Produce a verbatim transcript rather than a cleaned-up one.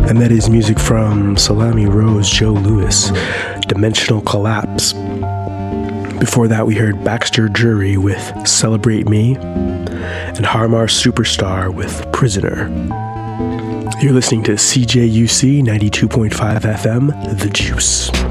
And that is music from Salami Rose, Joe Louis, Dimensional Collapse. Before that, we heard Baxter Jury with Celebrate Me, and Harmar Superstar with Prisoner. You're listening to C J U C ninety-two point five F M, The Juice.